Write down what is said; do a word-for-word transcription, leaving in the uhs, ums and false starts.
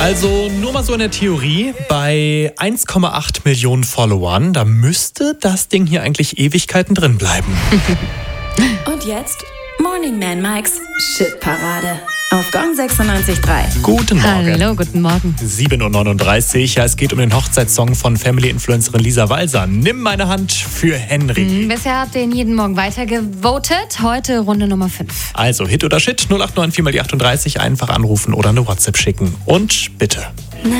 Also nur mal so in der Theorie, bei eins Komma acht Millionen Followern, da müsste das Ding hier eigentlich Ewigkeiten drin bleiben. Und jetzt Morning Man Mikes Shitparade auf Gong sechsundneunzig Komma drei. Guten Morgen. Hallo, guten Morgen. sieben Uhr neununddreißig. Ja, es geht um den Hochzeitssong von Family-Influencerin Lisa Walser. Nimm meine Hand für Henry. Mhm, bisher habt ihr ihn jeden Morgen weitergevotet. Heute Runde Nummer fünf. Also Hit oder Shit, null acht neun vier mal die achtunddreißig, einfach anrufen oder eine WhatsApp schicken. Und bitte